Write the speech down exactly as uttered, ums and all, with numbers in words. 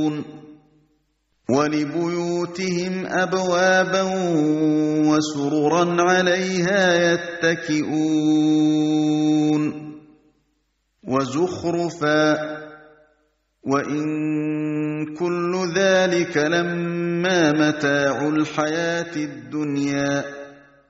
يعملون ولبيوتهم أبوابا وسررا عليها يتكئون وزخرفا وإن كل ذلك لما متاع الحياة الدنيا